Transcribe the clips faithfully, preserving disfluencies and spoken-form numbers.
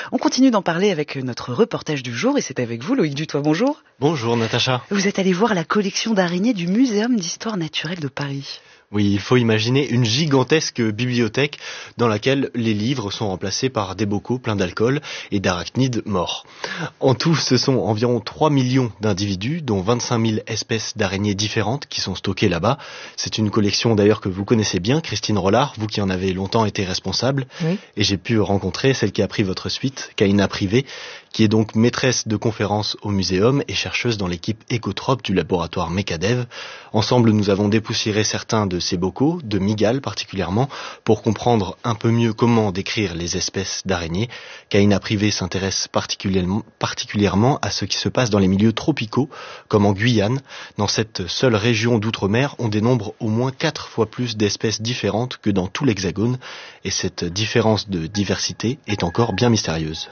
On continue d'en parler avec notre reportage du jour et c'est avec vous Loïc Dutoit, bonjour. Bonjour Natacha. Vous êtes allé voir la collection d'araignées du Muséum d'Histoire Naturelle de Paris. Oui, il faut imaginer une gigantesque bibliothèque dans laquelle les livres sont remplacés par des bocaux pleins d'alcool et d'arachnides morts. En tout, ce sont environ trois millions d'individus, dont vingt-cinq mille espèces d'araignées différentes qui sont stockées là-bas. C'est une collection d'ailleurs que vous connaissez bien, Christine Rollard, vous qui en avez longtemps été responsable. Oui. Et j'ai pu rencontrer celle qui a pris votre suite, Kaïna Privé, qui est donc maîtresse de conférences au muséum et chercheuse dans l'équipe écotrope du laboratoire Mecadev. Ensemble, nous avons dépoussiéré certains de ces bocaux, de mygales particulièrement, pour comprendre un peu mieux comment décrire les espèces d'araignées. Kaïna Privé s'intéresse particulièrement, particulièrement à ce qui se passe dans les milieux tropicaux, comme en Guyane. Dans cette seule région d'outre-mer, on dénombre au moins quatre fois plus d'espèces différentes que dans tout l'Hexagone, et cette différence de diversité est encore bien mystérieuse.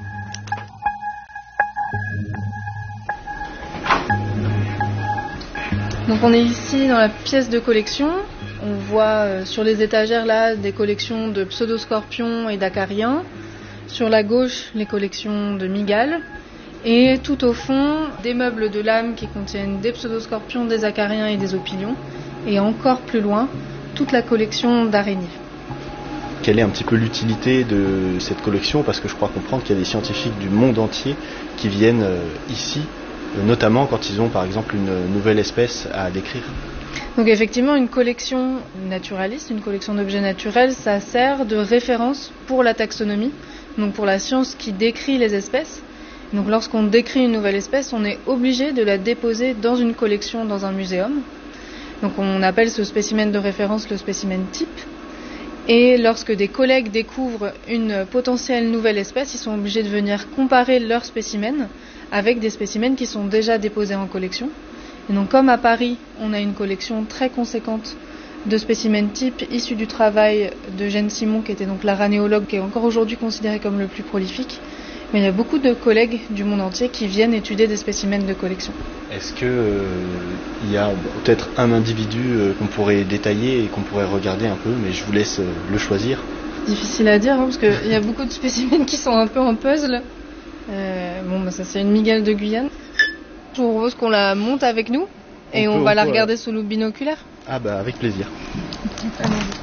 Donc on est ici dans la pièce de collection. On voit euh, sur les étagères là des collections de pseudoscorpions et d'acariens. Sur la gauche, les collections de mygales. Et tout au fond, des meubles de lames qui contiennent des pseudoscorpions, des acariens et des opilions. Et encore plus loin, toute la collection d'araignées. Quelle est un petit peu l'utilité de cette collection ? Parce que je crois comprendre qu'il y a des scientifiques du monde entier qui viennent euh, ici, notamment quand ils ont par exemple une nouvelle espèce à décrire. Donc effectivement, une collection naturaliste, une collection d'objets naturels, ça sert de référence pour la taxonomie, donc pour la science qui décrit les espèces. Donc lorsqu'on décrit une nouvelle espèce, on est obligé de la déposer dans une collection, dans un muséum. Donc on appelle ce spécimen de référence le spécimen type. Et lorsque des collègues découvrent une potentielle nouvelle espèce, ils sont obligés de venir comparer leurs spécimens avec des spécimens qui sont déjà déposés en collection. Et donc comme à Paris, on a une collection très conséquente de spécimens types issus du travail d'Eugène Simon, qui était donc l'aranéologue qui est encore aujourd'hui considéré comme le plus prolifique. Mais il y a beaucoup de collègues du monde entier qui viennent étudier des spécimens de collection. Est-ce qu'il euh, y a peut-être un individu euh, qu'on pourrait détailler et qu'on pourrait regarder un peu, mais je vous laisse euh, le choisir. Difficile à dire, hein, parce qu'il y a beaucoup de spécimens qui sont un peu en puzzle. Euh, bon, bah, ça c'est une mygale de Guyane. Je vous propose qu'on la monte avec nous et on, on peut, va on la peut, regarder euh... sous loupe binoculaire. Ah bah avec plaisir. Allez-y.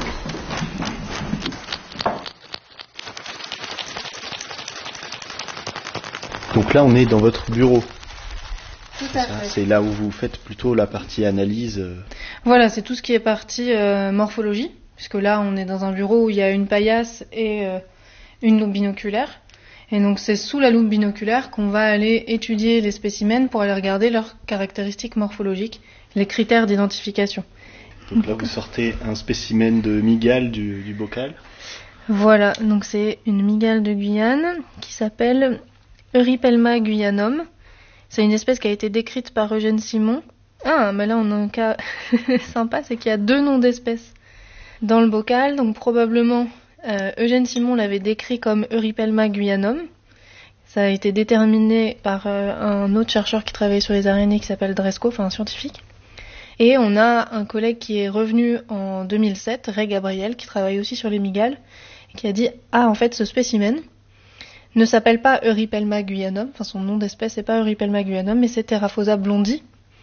Donc là on est dans votre bureau. Tout à fait. C'est là où vous faites plutôt la partie analyse. Voilà, c'est tout ce qui est partie euh, morphologie, puisque là on est dans un bureau où il y a une paillasse et euh, une loupe binoculaire. Et donc c'est sous la loupe binoculaire qu'on va aller étudier les spécimens pour aller regarder leurs caractéristiques morphologiques, les critères d'identification. Donc là vous sortez un spécimen de mygale du, du bocal. Voilà, donc c'est une mygale de Guyane qui s'appelle Eurypelma guyanum. C'est une espèce qui a été décrite par Eugène Simon. Ah, mais là on a un cas sympa, c'est qu'il y a deux noms d'espèces dans le bocal, donc probablement Euh, Eugène Simon l'avait décrit comme Eurypelma guyanum. Ça a été déterminé par euh, un autre chercheur qui travaillait sur les araignées qui s'appelle Dresco, enfin un scientifique. Et on a un collègue qui est revenu en deux mille sept, Ray Gabriel, qui travaille aussi sur les mygales, et qui a dit « Ah, en fait, ce spécimen ne s'appelle pas Eurypelma guyanum, enfin son nom d'espèce n'est pas Eurypelma guyanum, mais c'est Theraphosa blondi,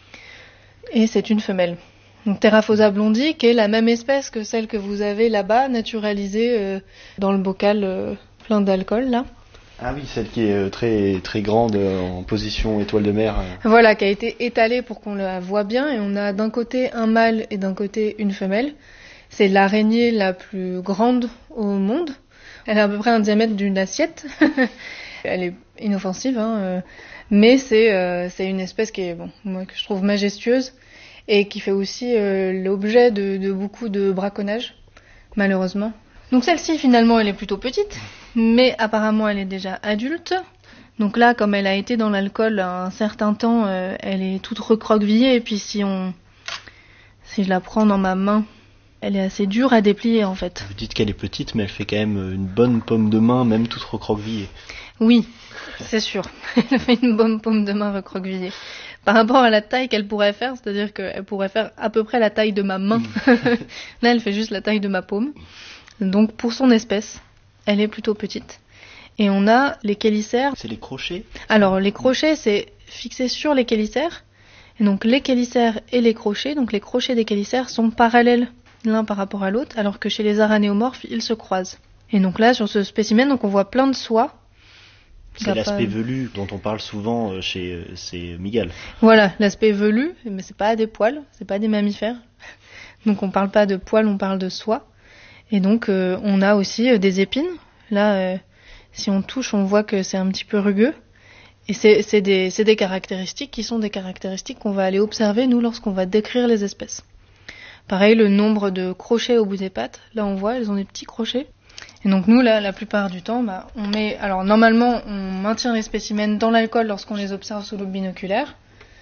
et c'est une femelle. » Donc Theraphosa blondi, qui est la même espèce que celle que vous avez là-bas, naturalisée euh, dans le bocal euh, plein d'alcool, là. Ah oui, celle qui est euh, très très grande euh, en position étoile de mer. Euh. Voilà, qui a été étalée pour qu'on la voit bien, et on a d'un côté un mâle et d'un côté une femelle. C'est l'araignée la plus grande au monde. Elle a à peu près un diamètre d'une assiette. Elle est inoffensive, hein, euh, mais c'est euh, c'est une espèce qui est, bon, moi, que je trouve majestueuse. Et qui fait aussi euh, l'objet de, de beaucoup de braconnage, malheureusement. Donc celle-ci, finalement, elle est plutôt petite, mais apparemment, elle est déjà adulte. Donc là, comme elle a été dans l'alcool un certain temps, euh, elle est toute recroquevillée, et puis si on, si je la prends dans ma main, elle est assez dure à déplier, en fait. Vous dites qu'elle est petite, mais elle fait quand même une bonne paume de main, même toute recroquevillée. Oui, c'est sûr. Elle fait une bonne paume de main recroquevillée. Par rapport à la taille qu'elle pourrait faire, c'est-à-dire qu'elle pourrait faire à peu près la taille de ma main. Là, elle fait juste la taille de ma paume. Donc, pour son espèce, elle est plutôt petite. Et on a les chélicères. C'est les crochets ? Alors les crochets, c'est fixé sur les chélicères. Et donc les chélicères et les crochets, donc les crochets des chélicères sont parallèles l'un par rapport à l'autre, alors que chez les aranéomorphes, ils se croisent. Et donc là, sur ce spécimen, donc on voit plein de soies. C'est l'aspect pas... velu dont on parle souvent chez ces mygales. Voilà, l'aspect velu, mais c'est pas des poils, c'est pas des mammifères. Donc on parle pas de poils, on parle de soie. Et donc euh, on a aussi euh, des épines. Là, euh, si on touche, on voit que c'est un petit peu rugueux. Et c'est, c'est, des, c'est des caractéristiques qui sont des caractéristiques qu'on va aller observer, nous, lorsqu'on va décrire les espèces. Pareil, le nombre de crochets au bout des pattes. Là, on voit, elles ont des petits crochets. Et donc nous, là, la plupart du temps, bah, on met... Alors, normalement, on maintient les spécimens dans l'alcool lorsqu'on les observe sous loupe binoculaire.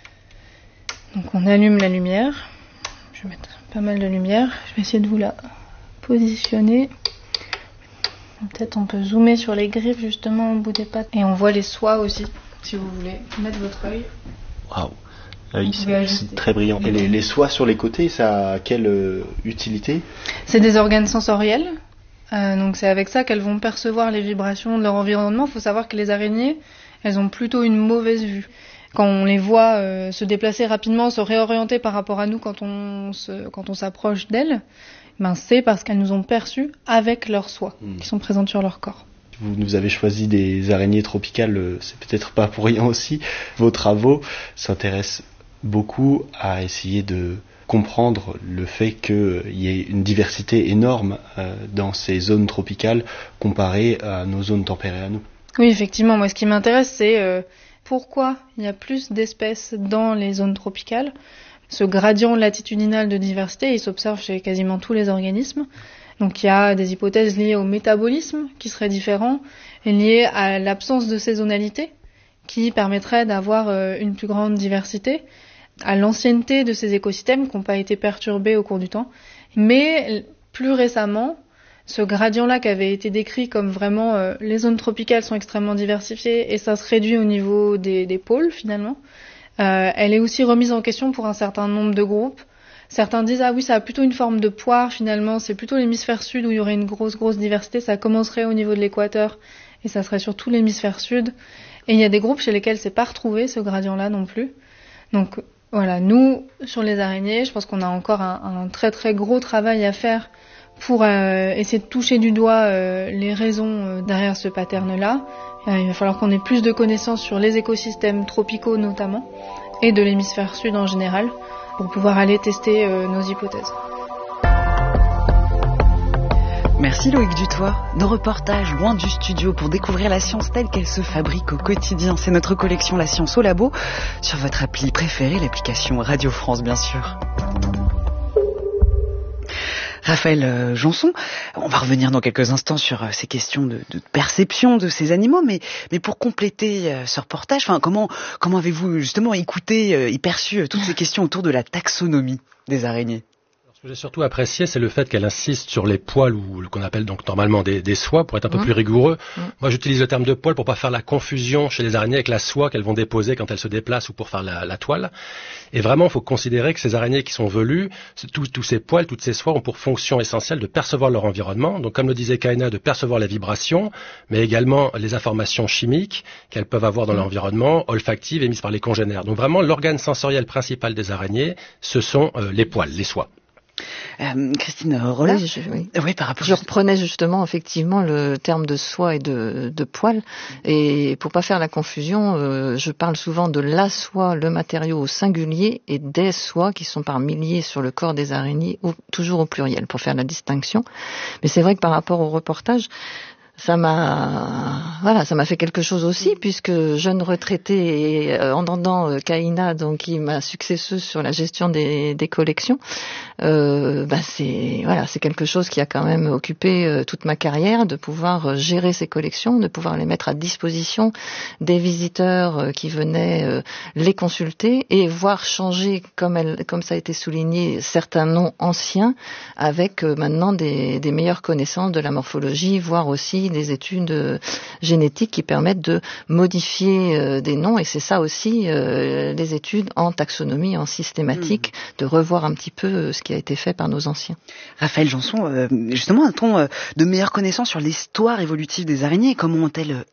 Donc, on allume la lumière. Je vais mettre pas mal de lumière. Je vais essayer de vous la positionner. Peut-être on peut zoomer sur les griffes, justement, au bout des pattes. Et on voit les soies aussi, si vous voulez mettre votre œil. Waouh, l'œil, c'est, c'est très brillant. Et les, les soies sur les côtés, ça a quelle euh, utilité ? C'est des organes sensoriels. Euh, donc c'est avec ça qu'elles vont percevoir les vibrations de leur environnement. Il faut savoir que les araignées, elles ont plutôt une mauvaise vue. Quand on les voit euh, se déplacer rapidement, se réorienter par rapport à nous quand on, se, quand on s'approche d'elles, ben c'est parce qu'elles nous ont perçus avec leurs soies mmh. qui sont présentes sur leur corps. Vous nous avez choisi des araignées tropicales, c'est peut-être pas pour rien aussi. Vos travaux s'intéressent beaucoup à essayer de comprendre le fait qu'il y ait une diversité énorme euh, dans ces zones tropicales comparées à nos zones tempérées à nous. Oui, effectivement. Moi, ce qui m'intéresse, c'est euh, pourquoi il y a plus d'espèces dans les zones tropicales. Ce gradient latitudinal de diversité, il s'observe chez quasiment tous les organismes. Donc il y a des hypothèses liées au métabolisme qui seraient différents et liées à l'absence de saisonnalité qui permettrait d'avoir euh, une plus grande diversité, à l'ancienneté de ces écosystèmes qui n'ont pas été perturbés au cours du temps. Mais plus récemment, ce gradient-là qui avait été décrit comme vraiment euh, les zones tropicales sont extrêmement diversifiées et ça se réduit au niveau des, des pôles finalement, euh, elle est aussi remise en question pour un certain nombre de groupes. Certains disent « Ah oui, ça a plutôt une forme de poire finalement, c'est plutôt l'hémisphère sud où il y aurait une grosse grosse diversité, ça commencerait au niveau de l'équateur et ça serait surtout l'hémisphère sud. » Et il y a des groupes chez lesquels c'est pas retrouvé ce gradient-là non plus. Donc voilà, nous, sur les araignées, je pense qu'on a encore un, un très très gros travail à faire pour euh, essayer de toucher du doigt euh, les raisons euh, derrière ce pattern-là. Euh, il va falloir qu'on ait plus de connaissances sur les écosystèmes tropicaux notamment, et de l'hémisphère sud en général, pour pouvoir aller tester euh, nos hypothèses. Merci Loïc Dutoit. Nos reportages loin du studio pour découvrir la science telle qu'elle se fabrique au quotidien. C'est notre collection La Science au Labo sur votre appli préférée, l'application Radio France bien sûr. Raphaël euh, Janson, on va revenir dans quelques instants sur euh, ces questions de, de perception de ces animaux, mais, mais pour compléter euh, ce reportage, enfin, comment, comment avez-vous justement écouté euh, et perçu euh, toutes ces questions autour de la taxonomie des araignées ? Ce que j'ai surtout apprécié, c'est le fait qu'elle insiste sur les poils, ou ce qu'on appelle donc normalement des, des soies, pour être un peu mmh. plus rigoureux. Mmh. Moi, j'utilise le terme de poils pour pas faire la confusion chez les araignées avec la soie qu'elles vont déposer quand elles se déplacent ou pour faire la, la toile. Et vraiment, il faut considérer que ces araignées qui sont velues, tous, tous ces poils, toutes ces soies ont pour fonction essentielle de percevoir leur environnement. Donc, comme le disait Kaina, de percevoir les vibrations, mais également les informations chimiques qu'elles peuvent avoir dans mmh. l'environnement, olfactives, émises par les congénères. Donc, vraiment, l'organe sensoriel principal des araignées, ce sont euh, les poils, les soies. Euh, Christine Rolla, oui, je, oui. Oui, par rapport je reprenais justement effectivement le terme de soie et de, de poil, et pour pas faire la confusion, euh, je parle souvent de la soie, le matériau au singulier, et des soies qui sont par milliers sur le corps des araignées, ou, toujours au pluriel, pour faire la distinction. Mais c'est vrai que par rapport au reportage, ça m'a, voilà, ça m'a fait quelque chose aussi, puisque jeune retraité et euh, entendant euh, Kaina, donc qui m'a successeuse sur la gestion des, des collections, euh, bah c'est, voilà, c'est quelque chose qui a quand même occupé euh, toute ma carrière, de pouvoir euh, gérer ces collections, de pouvoir les mettre à disposition des visiteurs euh, qui venaient euh, les consulter et voir changer, comme elle, comme ça a été souligné, certains noms anciens avec euh, maintenant des, des meilleures connaissances de la morphologie, voire aussi des études génétiques génétiques qui permettent de modifier euh, des noms, et c'est ça aussi euh, les études en taxonomie, en systématique, mmh. de revoir un petit peu euh, ce qui a été fait par nos anciens. Raphaël Janson, euh, justement, a-t-on euh, de meilleures connaissances sur l'histoire évolutive des araignées? Comment ont-elles